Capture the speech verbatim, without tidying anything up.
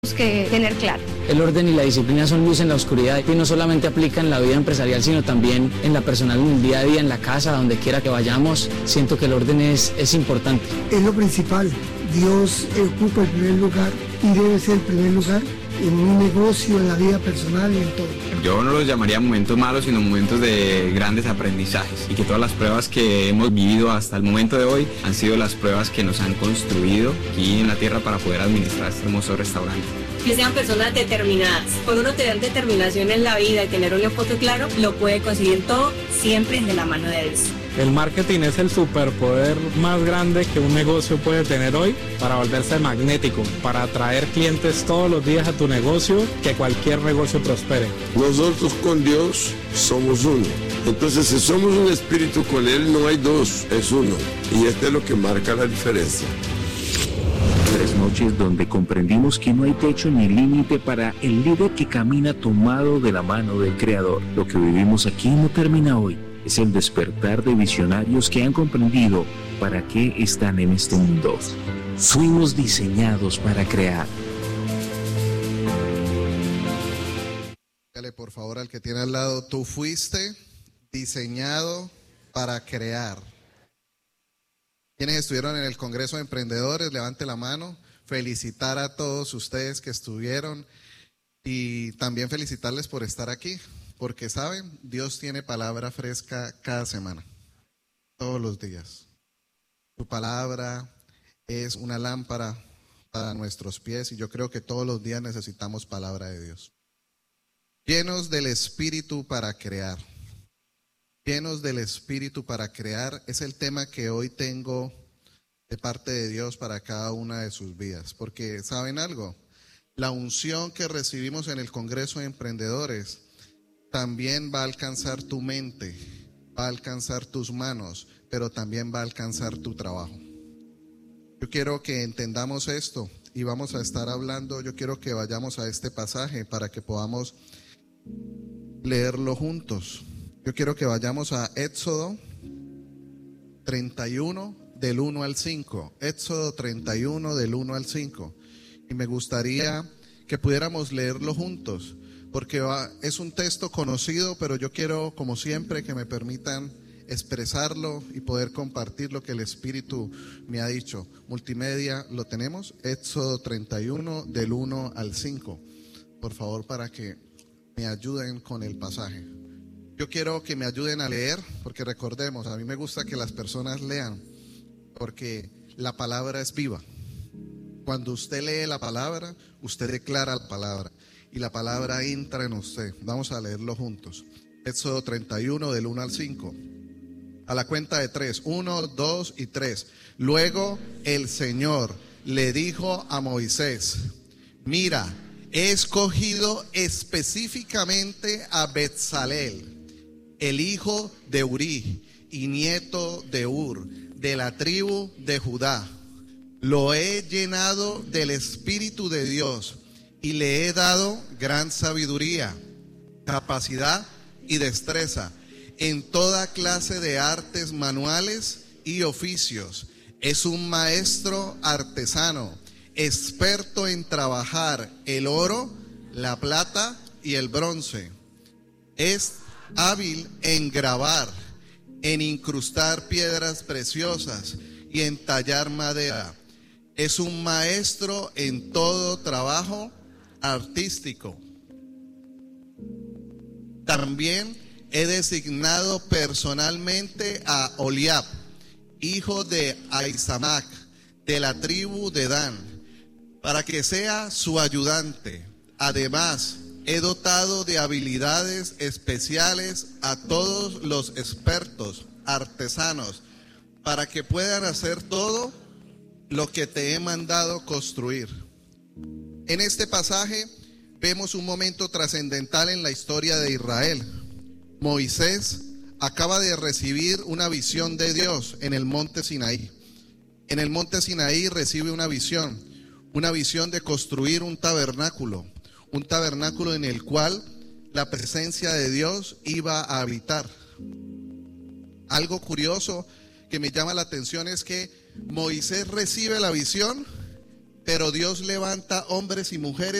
que tener claro. El orden y la disciplina son luz en la oscuridad y no solamente aplica en la vida empresarial, sino también en la personal, en el día a día, en la casa, donde quiera que vayamos. Siento que el orden es, es importante. Es lo principal. Dios ocupa el primer lugar y debe ser el primer lugar en mi negocio, en la vida personal y en todo. Yo no los llamaría momentos malos, sino momentos de grandes aprendizajes, y que todas las pruebas que hemos vivido hasta el momento de hoy han sido las pruebas que nos han construido aquí en la tierra para poder administrar este hermoso restaurante. Que sean personas determinadas. Cuando uno tener determinación en la vida y tener un enfoque claro, lo puede conseguir todo siempre de la mano de Dios. El marketing es el superpoder más grande que un negocio puede tener hoy para volverse magnético, para atraer clientes todos los días a tu negocio, que cualquier negocio prospere. Nosotros con Dios somos uno. Entonces, si somos un espíritu con Él, no hay dos, es uno. Y esto es lo que marca la diferencia. Tres noches donde comprendimos que no hay techo ni límite para el líder que camina tomado de la mano del Creador. Lo que vivimos aquí no termina hoy. Es el despertar de visionarios que han comprendido para qué están en este mundo. Fuimos diseñados para crear. Dígale por favor al que tiene al lado, tú fuiste diseñado para crear. Quienes estuvieron en el Congreso de Emprendedores, levante la mano. Felicitar a todos ustedes que estuvieron y también felicitarles por estar aquí. Porque saben, Dios tiene palabra fresca cada semana, todos los días. Su palabra es una lámpara para nuestros pies y yo creo que todos los días necesitamos palabra de Dios. Llenos del Espíritu para crear. Llenos del Espíritu para crear es el tema que hoy tengo de parte de Dios para cada una de sus vidas. Porque, ¿saben algo? La unción que recibimos en el Congreso de Emprendedores también va a alcanzar tu mente, va a alcanzar tus manos, pero también va a alcanzar tu trabajo. Yo quiero que entendamos esto y vamos a estar hablando, yo quiero que vayamos a este pasaje para que podamos leerlo juntos. Yo quiero que vayamos a Éxodo treinta y uno del uno al cinco, Éxodo treinta y uno del uno al cinco, y me gustaría que pudiéramos leerlo juntos. Porque es un texto conocido, pero yo quiero, como siempre, que me permitan expresarlo y poder compartir lo que el Espíritu me ha dicho. Multimedia, ¿lo tenemos? Éxodo treinta y uno, del uno al cinco. Por favor, para que me ayuden con el pasaje. Yo quiero que me ayuden a leer, porque recordemos, a mí me gusta que las personas lean, porque la palabra es viva. Cuando usted lee la palabra, usted declara la palabra. Y la palabra entra en usted. Vamos a leerlo juntos. Éxodo treinta y uno del uno al cinco. A la cuenta de tres. uno, dos y tres. Luego el Señor le dijo a Moisés: mira, he escogido específicamente a Betzalel, el hijo de Urí y nieto de Ur, de la tribu de Judá. Lo he llenado del Espíritu de Dios y le he dado gran sabiduría, capacidad y destreza en toda clase de artes manuales y oficios. Es un maestro artesano, experto en trabajar el oro, la plata y el bronce. Es hábil en grabar, en incrustar piedras preciosas y en tallar madera. Es un maestro en todo trabajo artístico. También he designado personalmente a Oliab, hijo de Ahisamac, de la tribu de Dan, para que sea su ayudante. Además, he dotado de habilidades especiales a todos los expertos artesanos, para que puedan hacer todo lo que te he mandado construir. En este pasaje vemos un momento trascendental en la historia de Israel. Moisés acaba de recibir una visión de Dios en el monte Sinaí. En el monte Sinaí recibe una visión, una visión de construir un tabernáculo, un tabernáculo en el cual la presencia de Dios iba a habitar. Algo curioso que me llama la atención es que Moisés recibe la visión, Pero Dios levanta hombres y mujeres